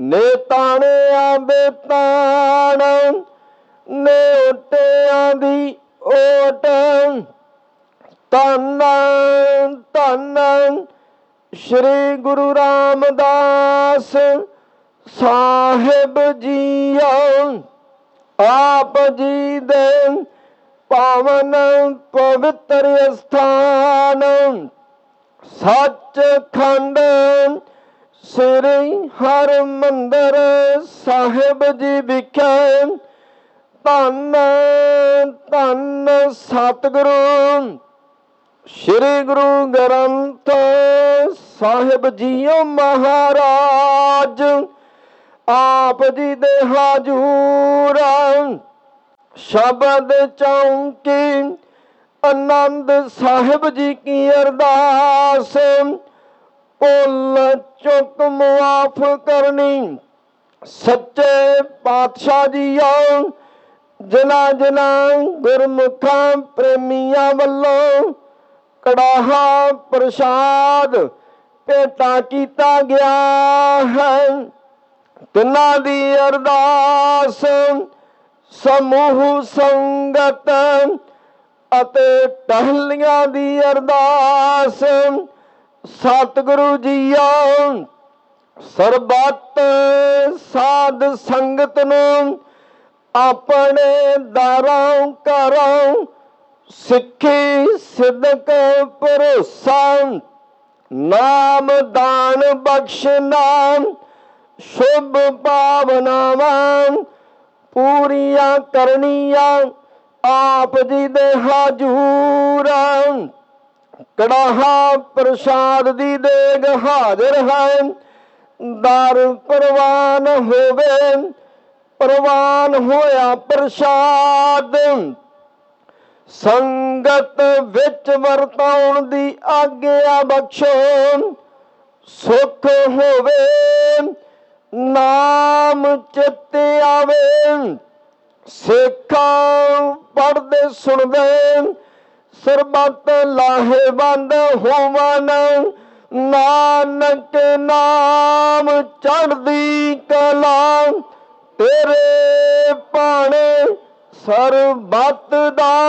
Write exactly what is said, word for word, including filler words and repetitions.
ਨੇ ਤਾਣਿਆਂ ਦੇ ਤਾਣ, ਨੇ ਓਟਿਆਂ ਦੀ ਓਟ। ਧੰਨ ਧੰਨ ਸ਼੍ਰੀ ਗੁਰੂ ਰਾਮਦਾਸ ਸਾਹਿਬ ਜੀਓ। ਆਪ ਜੀ ਦੇ ਪਾਵਨ ਪਵਿੱਤਰ ਅਸਥਾਨ ਸੱਚਖੰਡ ਸ੍ਰੀ ਹਰਿਮੰਦਰ ਸਾਹਿਬ ਜੀ ਵਿਖੇ ਧੰਨ ਧੰਨ ਸਤਿਗੁਰੂ ਸ਼੍ਰੀ ਗੁਰੂ ਗ੍ਰੰਥ ਸਾਹਿਬ ਜੀਓ ਮਹਾਰਾਜ ਆਪ ਜੀ ਦੇ ਹਾਜ਼ੂਰ ਸ਼ਬਦ ਚੌਂਕੀ ਆਨੰਦ ਸਾਹਿਬ ਜੀ ਕੀ ਅਰਦਾਸ। ਭੁੱਲ ਚੁੱਕ ਮੁਆਫ ਕਰਨੀ ਸੱਚੇ ਪਾਤਸ਼ਾਹ ਜੀਓ। ਜਿਨ੍ਹਾਂ ਜਿਨ੍ਹਾਂ ਗੁਰਮੁਖਾਂ ਪ੍ਰੇਮੀਆਂ ਵੱਲੋਂ ਕੜਾਹਾ ਪ੍ਰਸ਼ਾਦ ਭੇਟਾ ਕੀਤਾ ਗਿਆ ਹੈ, ਤਿੰਨਾਂ ਦੀ ਅਰਦਾਸ ਸਮੂਹ ਸੰਗਤ ਅਤੇ ਟਹਿਲੀਆਂ ਦੀ ਅਰਦਾਸ। ਸਤਿਗੁਰੂ ਜੀਓ ਸਰਬੱਤ ਸਾਧ ਸੰਗਤ ਨੂੰ ਆਪਣੇ ਦਾਰਾਂ ਘਰੋਂ ਸਿੱਖੀ ਸਿਦਕ ਭਰੋਸਾ ਨਾਮ ਦਾਨ ਬਖਸ਼ ਨਾਮ ਸ਼ੁਭ ਭਾਵਨਾਵਾਂ ਪੂਰੀਆਂ ਕਰਨੀਆਂ ਆਪ ਜੀ ਦੇ ਹਾਜ਼ੂਰ। ਕੜਾਹਾ ਪ੍ਰਸ਼ਾਦ ਦੀ ਦੇਗ ਹਾਜ਼ਰ ਹੈ, ਦਰ ਪ੍ਰਵਾਨ ਹੋਵੇ। ਪ੍ਰਵਾਨ ਹੋਇਆ ਪ੍ਰਸ਼ਾਦ ਸੰਗਤ ਵਿੱਚ ਵਰਤਾਉਣ ਦੀ ਆਗਿਆ ਬਖਸ਼ੋ। ਸੁਖ ਹੋਵੇ ਨਾਮ ਚਿੱਤ ਆਵੇ, ਸਿੱਖਾਂ ਪੜ੍ਹਦੇ ਸੁਣਦੇ ਸਰਬੱਤ ਲਾਹੇਵੰਦ ਹੋਵਨ। ਨਾਨਕ ਨਾਮ ਚੜ੍ਹਦੀ ਕਲਾ ਤੇਰੇ ਭਾਣੇ ਸਰਬੱਤ ਦਾ